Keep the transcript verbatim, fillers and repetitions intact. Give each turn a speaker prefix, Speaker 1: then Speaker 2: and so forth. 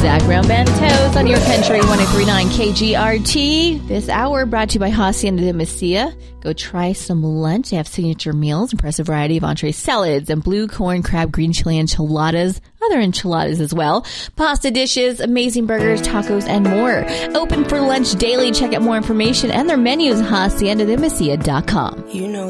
Speaker 1: Zach Brown Band Toes on your country one oh three point nine K G R T. This hour brought to you by Hacienda de Mesilla. Go try some lunch. They have signature meals, impressive variety of entree salads, and blue corn, crab, green chili enchiladas, other enchiladas as well, pasta dishes, amazing burgers, tacos, and more. Open for lunch daily. Check out more information and their menus at hacienda de mesilla dot com.
Speaker 2: You know